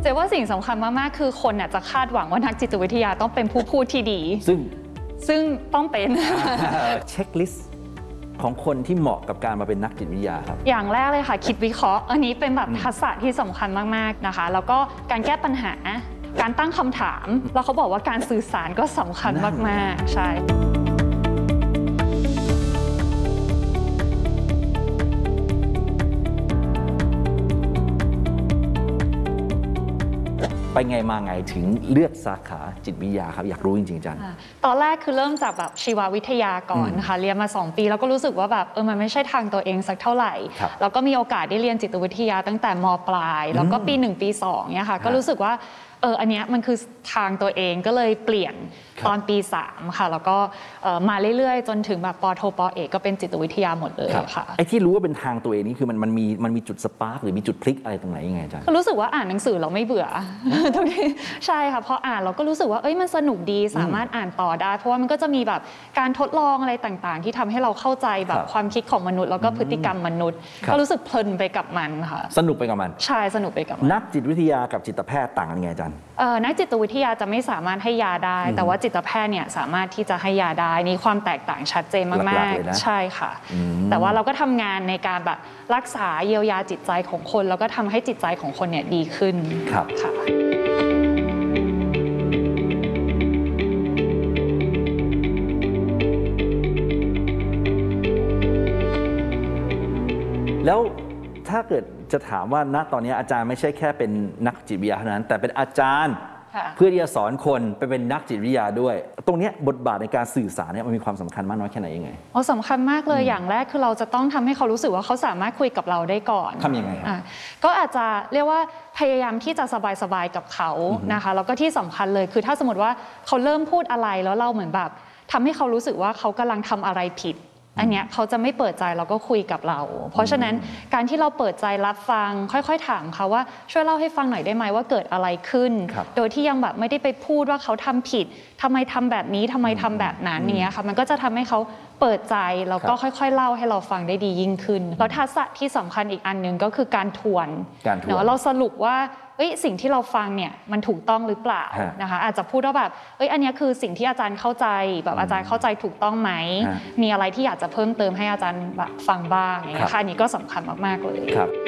เจ๊ว่าสิ่งสำคัญมากๆคือคนจะคาดหวังว่านักจิตวิทยาต้องเป็นผู้พูดที่ดีซึ่งต้องเป็นเช็คลิสต์ของคนที่เหมาะกับการมาเป็นนักจิตวิทยาครับอย่างแรกเลยค่ะคิดวิเคราะห์อันนี้เป็นแบบทักษะที่สำคัญมากๆนะคะแล้วก็การแก้ปัญหาการตั้งคำถามแล้วเขาบอกว่าการสื่อสารก็สำคัญมากๆใช่ไปไงมาไงถึงเลือกสาขาจิตวิทยาครับอยากรู้จริงๆจังตอนแรกคือเริ่มจากแบบชีววิทยาก่อนนะคะเรียนมา2 ปีแล้วก็รู้สึกว่าแบบมันไม่ใช่ทางตัวเองสักเท่าไหร่แล้วก็มีโอกาสได้เรียนจิตวิทยาตั้งแต่ม.ปลายแล้วก็ปี1ปี2เนี่ยค่ะก็รู้สึกว่าอันเนี้ยมันคือทางตัวเองก็เลยเปลี่ยนตอนปี3ค่ะแล้วก็มาเรื่อยๆจนถึงแบบป.โทป.เอกก็เป็นจิตวิทยาหมดเลยค่ะไอ้ที่รู้ว่าเป็นทางตัวเองนี่คือมันมีจุดสปาร์กหรือมีจุดพลิกอะไรตรงไหนยังไงจ๊ะรู้สึกว่าอ่านหนังสือเราไม่เบื่อตรงนี้ใช่ค่ะพออ่านเราก็รู้สึกว่ามันสนุกดีสามารถอ่านต่อได้เพราะว่ามันก็จะมีแบบการทดลองอะไรต่างๆที่ทำให้เราเข้าใจแบบความคิดของมนุษย์แล้วก็พฤติกรรมมนุษย์ก็รู้สึกเพลินไปกับมันค่ะสนุกไปกับมันใช่สนุกไปกับมันนักจิตวิทยากับจิตแพทย์ต่างกันยังไงอาจารย์นักจิตวิทยาจะไม่สามารถให้ยาได้แต่ว่าจิตแพทย์เนี่ยสามารถที่จะให้ยาได้นี่ความแตกต่างชัดเจนมากๆใช่ค่ะแต่ว่าเราก็ทำงานในการแบบรักษาเยียวยาจิตใจของคนแล้วก็ทำให้จิตใจของคนเนี่ยดีขึ้นครับค่ะแล้วถ้าเกิดจะถามว่าณตอนนี้อาจารย์ไม่ใช่แค่เป็นนักจิตวิทยาเท่านั้นแต่เป็นอาจารย์เพื่อที่จะสอนคนไปเป็นนักจิตวิทยาด้วยตรงนี้บทบาทในการสื่อสารเนี่ยมันมีความสำคัญมากน้อยแค่ไหนยังไงสำคัญมากเลยอย่างแรกคือเราจะต้องทำให้เขารู้สึกว่าเขาสามารถคุยกับเราได้ก่อนทำยังไงก็อาจจะเรียกว่าพยายามที่จะสบายๆกับเขานะคะแล้วก็ที่สำคัญเลยคือถ้าสมมติว่าเขาเริ่มพูดอะไรแล้วเราเหมือนแบบทำให้เขารู้สึกว่าเขากำลังทำอะไรผิดอันเนี้ยเขาจะไม่เปิดใจแล้วก็คุยกับเราเพราะฉะนั้นการที่เราเปิดใจรับฟังค่อยๆถามเขาว่าช่วยเล่าให้ฟังหน่อยได้ไหมว่าเกิดอะไรขึ้นโดยที่ยังแบบไม่ได้ไปพูดว่าเขาทำผิดทำไมทำแบบนี้ทำไมทำแบบนั้นเนี้ยค่ะมันก็จะทำให้เขาเปิดใจแล้วก็ค่อยๆเล่าให้เราฟังได้ดียิ่งขึ้นแล้วทักษะที่สำคัญอีกอันนึงก็คือการทวนเราสรุปว่าสิ่งที่เราฟังเนี่ยมันถูกต้องหรือเปล่านะคะอาจจะพูดว่าแบบอันนี้คือสิ่งที่อาจารย์เข้าใจแบบอาจารย์เข้าใจถูกต้องไหมมีอะไรที่อยากจะเพิ่มเติมให้อาจารย์แบบฟังบ้างอย่างนี้ค่ะอันนี้ก็สำคัญมากๆเลย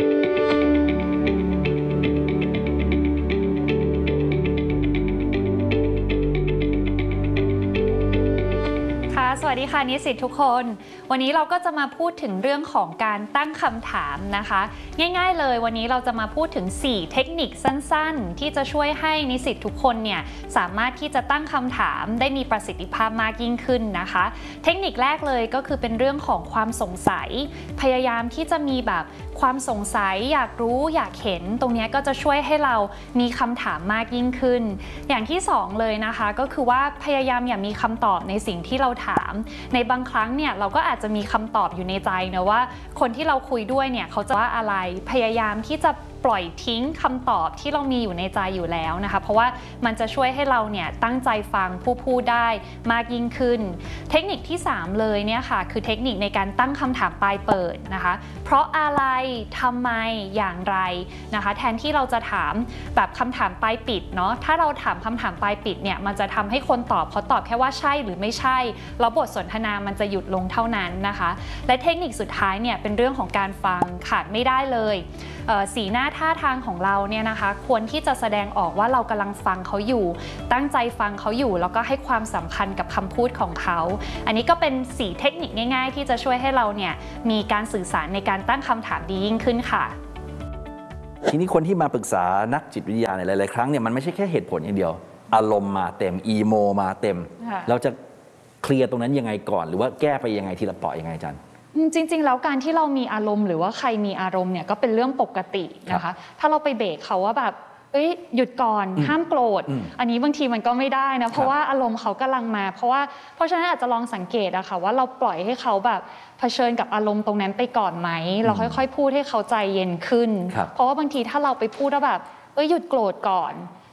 สวัสดีค่ะนิสิตทุกคนวันนี้เราก็จะมาพูดถึงเรื่องของการตั้งคำถามนะคะง่ายๆเลยวันนี้เราจะมาพูดถึง4เทคนิคสั้นๆที่จะช่วยให้นิสิตทุกคนเนี่ยสามารถที่จะตั้งคำถามได้มีประสิทธิภาพมากยิ่งขึ้นนะคะเทคนิคแรกเลยก็คือเป็นเรื่องของความสงสัยพยายามที่จะมีแบบความสงสัยอยากรู้อยากเห็นตรงนี้ก็จะช่วยให้เรามีคำถามมากยิ่งขึ้นอย่างที่2เลยนะคะก็คือว่าพยายามอย่ามีคำตอบในสิ่งที่เราถามในบางครั้งเนี่ยเราก็อาจจะมีคำตอบอยู่ในใจนะว่าคนที่เราคุยด้วยเนี่ยเขาจะว่าอะไรพยายามที่จะปล่อยทิ้งคำตอบที่เรามีอยู่ในใจอยู่แล้วนะคะเพราะว่ามันจะช่วยให้เราเนี่ยตั้งใจฟังผู้พูดได้มากยิ่งขึ้นเทคนิคที่3เลยเนี่ยค่ะคือเทคนิคในการตั้งคำถามปลายเปิดนะคะเพราะอะไรทำไมอย่างไรนะคะแทนที่เราจะถามแบบคำถามปลายปิดเนาะถ้าเราถามคำถามปลายปิดเนี่ยมันจะทำให้คนตอบเขาตอบแค่ว่าใช่หรือไม่ใช่แล้วบทสนทนามันจะหยุดลงเท่านั้นนะคะและเทคนิคสุดท้ายเนี่ยเป็นเรื่องของการฟังขาดไม่ได้เลยสีหน้าท่าทางของเราเนี่ยนะคะควรที่จะแสดงออกว่าเรากำลังฟังเขาอยู่ตั้งใจฟังเขาอยู่แล้วก็ให้ความสำคัญกับคำพูดของเขาอันนี้ก็เป็น4เทคนิคง่ายๆที่จะช่วยให้เราเนี่ยมีการสื่อสารในการตั้งคำถามดียิ่งขึ้นค่ะทีนี้คนที่มาปรึกษานักจิตวิทยาในหลายๆครั้งเนี่ยมันไม่ใช่แค่เหตุผลอย่างเดียวอารมณ์มาเต็มอีโมมาเต็มเราจะเคลียร์ตรงนั้นยังไงก่อนหรือว่าแก้ไปยังไงทีละเปาะยังไงอาจารย์จริงๆแล้วการที่เรามีอารมณ์หรือว่าใครมีอารมณ์เนี่ยก็เป็นเรื่องปกตินะคะถ้าเราไปเบรกเขาว่าแบบหยุดก่อนห้ามโกรธอันนี้บางทีมันก็ไม่ได้นะเพราะว่าอารมณ์เขากำลังมาเพราะฉะนั้นอาจจะลองสังเกตอะค่ะว่าเราปล่อยให้เขาแบบเผชิญกับอารมณ์ตรงนั้นไปก่อนไหมเราค่อยๆพูดให้เขาใจเย็นขึ้นเพราะว่าบางทีถ้าเราไปพูดว่าแบบหยุดโกรธก่อน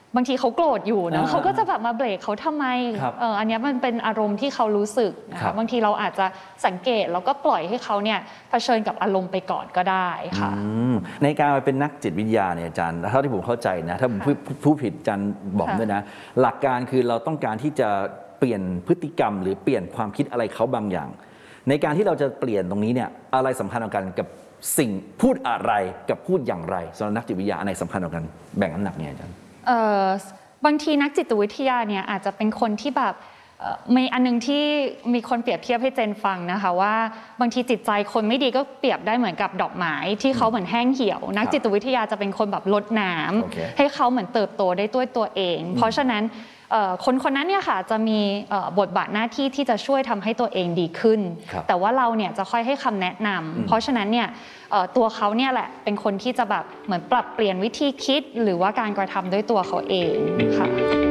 บางทีเขาโกรธอยู่นะเขาก็จะแบบมาเบรกเขาทำไม อันนี้มันเป็นอารมณ์ที่เขารู้สึกนะคะบางทีเราอาจจะสังเกตแล้วก็ปล่อยให้เขาเนี่ยเผชิญกับอารมณ์ไปก่อนก็ได้ค่ะในการมาเป็นนักจิตวิทยาเนี่ยอาจารย์เท่าที่ผมเข้าใจนะถ้าผมพูดผิดอาจารย์บอกด้วยนะหลักการคือเราต้องการที่จะเปลี่ยนพฤติกรรมหรือเปลี่ยนความคิดอะไรเขาบางอย่างในการที่เราจะเปลี่ยนตรงนี้เนี่ยอะไรสำคัญกว่ากันกับสิ่งพูดอะไรกับพูดอย่างไรสำหรับนักจิตวิทยาอันไหนสำคัญกว่ากันแบ่งน้ำหนักเนี่ยอาจารย์บางทีนักจิตวิทยาเนี่ยอาจจะเป็นคนที่แบบมีอันนึงที่มีคนเปรียบเทียบให้เจนฟังนะคะว่าบางทีจิตใจคนไม่ดีก็เปรียบได้เหมือนกับดอกไม้ที่เขาเหมือนแห้งเหี่ยวนักจิตวิทยาจะเป็นคนแบบรดน้ำให้เขาเหมือนเติบโตได้ด้วยตัวเองเพราะฉะนั้นคนนั้นเนี่ยค่ะจะมีบทบาทหน้าที่ที่จะช่วยทำให้ตัวเองดีขึ้นแต่ว่าเราเนี่ยจะค่อยให้คำแนะนำเพราะฉะนั้นเนี่ยตัวเขาเนี่ยแหละเป็นคนที่จะแบบเหมือนปรับเปลี่ยนวิธีคิดหรือว่าการกระทำด้วยตัวเขาเองค่ะ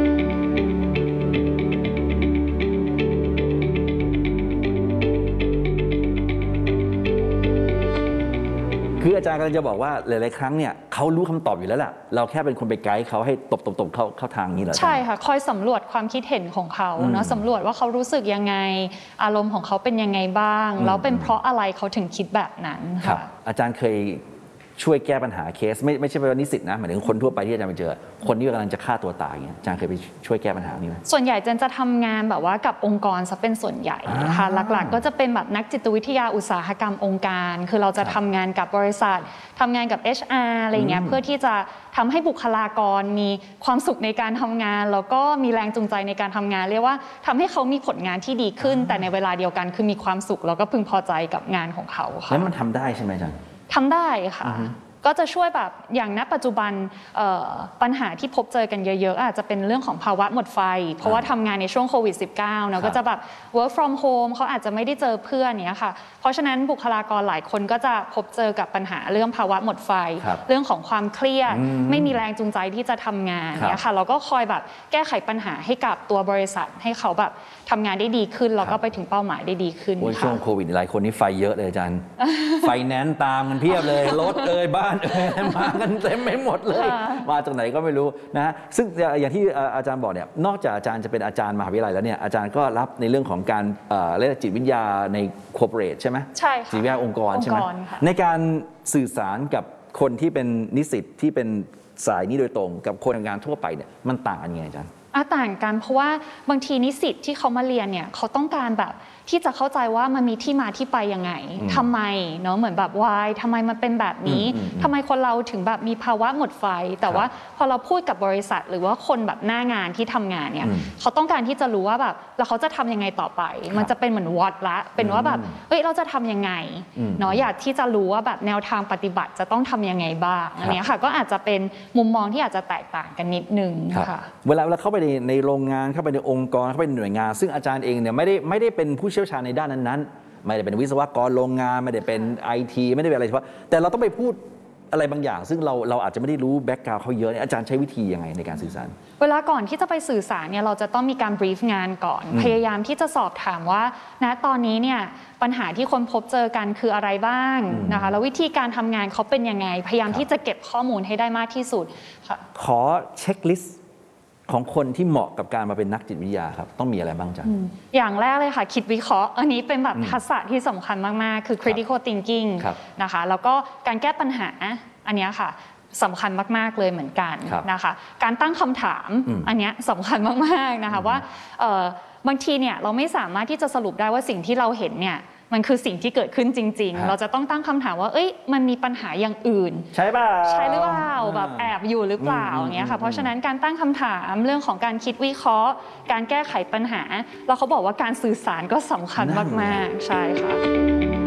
คืออาจารย์กำลังจะบอกว่าหลายๆครั้งเนี่ยเขารู้คำตอบอยู่แล้วแหละเราแค่เป็นคนไปไกด์เขาให้ตบเข้าทางนี้เหรอใช่ค่ะคอยสำรวจความคิดเห็นของเขาเนาะสำรวจว่าเขารู้สึกยังไงอารมณ์ของเขาเป็นยังไงบ้างแล้วเป็นเพราะอะไรเขาถึงคิดแบบนั้นค่ะอาจารย์เคยช่วยแก้ปัญหาเคสไม่ใช่ว่านิสิตนะหมายถึงคนทั่วไปที่อาจารย์ไปเจอคนที่กำลังจะฆ่าตัวตายอย่างเงี้ยอาจารย์เคยไปช่วยแก้ปัญหานี้ไหมส่วนใหญ่เจนจะทำงานแบบว่ากับองค์กรซะเป็นส่วนใหญ่ค่ะหลักๆก็จะเป็นแบบนักจิตวิทยาอุตสาหกรรมองค์การคือเราจะทำงานกับบริษัททำงานกับ HR อะไรเงี้ยเพื่อที่จะทำให้บุคลากรมีความสุขในการทำงานแล้วก็มีแรงจูงใจในการทำงานเรียกว่าทำให้เขามีผลงานที่ดีขึ้นแต่ในเวลาเดียวกันคือมีความสุขแล้วก็พึงพอใจกับงานของเขาค่ะแล้วมันทำได้ใช่ไหมอาจารย์ทำได้ค่ะก็จะช่วยแบบอย่างณปัจจุบันปัญหาที่พบเจอกันเยอะๆอาจจะเป็นเรื่องของภาวะหมดไฟเพราะว่าทำงานในช่วงโควิด -19 เนอะก็จะแบบ work from home เขาอาจจะไม่ได้เจอเพื่อนเนี้ยค่ะเพราะฉะนั้นบุคลากรหลายคนก็จะพบเจอกับปัญหาเรื่องภาวะหมดไฟเรื่องของความเครียดไม่มีแรงจูงใจที่จะทำงานเนี้ยค่ะเราก็คอยแบบแก้ไขปัญหาให้กับตัวบริษัทให้เขาแบบทำงานได้ดีขึ้นแล้วก็ไปถึงเป้าหมายได้ดีขึ้นช่วงโควิดหลายคนนี่ไฟเยอะเลยอาจารย์ไฟแนนซ์ตามกันเพียบเลยรถบ้านมากันเต็มไปหมดเลยมาจากไหนก็ไม่รู้นะฮะซึ่งอย่างที่อาจารย์บอกเนี่ยนอกจากอาจารย์จะเป็นอาจารย์มหาวิทยาลัยแล้วเนี่ยอาจารย์ก็รับในเรื่องของการเรียกจิตวิทยาในคอร์ปอเรทใช่ไหมใช่ค่ะจิตวิทยาองค์กรใช่ไหมในการสื่อสารกับคนที่เป็นนิสิตที่เป็นสายนี้โดยตรงกับคนทำงานทั่วไปเนี่ยมันต่างกันยังไงอาจารย์ต่างกันเพราะว่าบางทีนิสิตที่เขามาเรียนเนี่ยเขาต้องการแบบที่จะเข้าใจว่ามันมีที่มาที่ไปยังไงทำไมเนาะเหมือนแบบ why ทำไมมันเป็นแบบนี้ทำไมคนเราถึงแบบมีภาวะหมดไฟแต่ว่าพอเราพูดกับบริษัทหรือว่าคนแบบหน้างานที่ทำงานเนี่ยเขาต้องการที่จะรู้ว่าแบบแล้วเขาจะทำยังไงต่อไปมันจะเป็นเหมือนวอทละเป็นว่าแบบเฮ้ยเราจะทำยังไงเนาะอยากที่จะรู้ว่าแบบแนวทางปฏิบัติจะต้องทำยังไงบ้างอันนี้ค่ะก็อาจจะเป็นมุมมองที่อาจจะแตกต่างกันนิดนึงค่ะเวลาเข้าไปในโรงงานเข้าไปในองค์กรเข้าไปในหน่วยงานซึ่งอาจารย์เองเนี่ยไม่ได้เป็นผู้เชี่ยวชาญในด้านนั้นๆไม่ได้เป็นวิศวกรโรงงานไม่ได้เป็น IT ไม่ได้เป็นอะไรเฉพาะแต่เราต้องไปพูดอะไรบางอย่างซึ่งเราอาจจะไม่ได้รู้แบ็กกราวด์เขาเยอะอาจารย์ใช้วิธียังไงในการสื่อสารเวลาก่อนที่จะไปสื่อสารเนี่ยเราจะต้องมีการบรีฟงานก่อนพยายามที่จะสอบถามว่าณตอนนี้เนี่ยปัญหาที่คนพบเจอกันคืออะไรบ้างนะคะแล้ววิธีการทำงานเขาเป็นยังไงพยายามที่จะเก็บข้อมูลให้ได้มากที่สุดค่ะขอเช็คลิสต์ของคนที่เหมาะกับการมาเป็นนักจิตวิทยาครับต้องมีอะไรบ้างจ๊ะอย่างแรกเลยค่ะคิดวิเคราะห์อันนี้เป็นแบบทักษะที่สำคัญมากๆคือ critical thinking นะคะแล้วก็การแก้ปัญหาอันนี้ค่ะสำคัญมากๆเลยเหมือนกันนะคะการตั้งคำถามอันนี้สำคัญมากๆนะคะว่าบางทีเนี่ยเราไม่สามารถที่จะสรุปได้ว่าสิ่งที่เราเห็นเนี่ยมันคือสิ่งที่เกิดขึ้นจริงๆเราจะต้องตั้งคำถามว่าเอ้ยมันมีปัญหาอย่างอื่นใช่ป่ะใช่หรือเปล่าแบบแอบอยู่หรือเปล่าอย่างเงี้ยค่ะเพราะฉะนั้นการตั้งคำถามเรื่องของการคิดวิเคราะห์การแก้ไขปัญหาแล้วเขาบอกว่าการสื่อสารก็สำคัญมากๆใช่ค่ะ